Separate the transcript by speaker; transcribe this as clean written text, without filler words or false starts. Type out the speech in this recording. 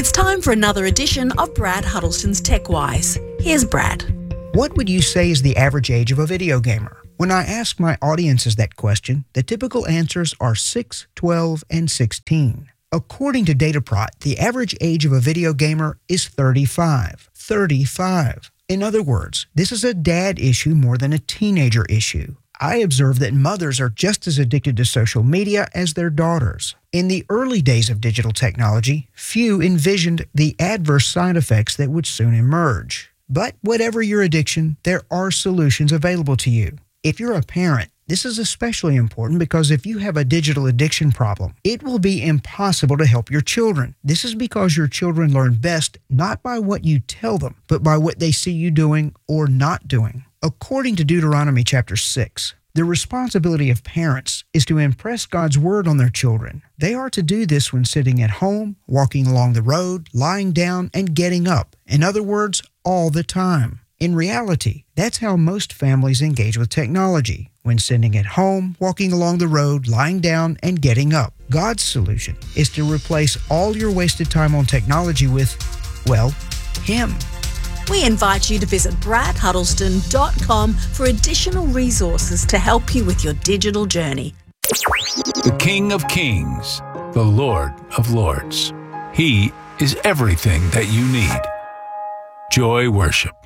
Speaker 1: It's time for another edition of Brad Huddleston's TechWise. Here's Brad.
Speaker 2: What would you say is the average age of a video gamer? When I ask my audiences that question, the typical answers are 6, 12, and 16. According to Dataprot, the average age of a video gamer is 35. 35. In other words, this is a dad issue more than a teenager issue. I observe that mothers are just as addicted to social media as their daughters. In the early days of digital technology, few envisioned the adverse side effects that would soon emerge. But whatever your addiction, there are solutions available to you. If you're a parent, this is especially important because if you have a digital addiction problem, it will be impossible to help your children. This is because your children learn best not by what you tell them, but by what they see you doing or not doing. According to Deuteronomy chapter 6, the responsibility of parents is to impress God's word on their children. They are to do this when sitting at home, walking along the road, lying down, and getting up. In other words, all the time. In reality, that's how most families engage with technology, when sitting at home, walking along the road, lying down, and getting up. God's solution is to replace all your wasted time on technology with, well, Him.
Speaker 1: We invite you to visit bradhuddleston.com for additional resources to help you with your digital journey.
Speaker 3: The King of Kings, the Lord of Lords. He is everything that you need. Joy Worship.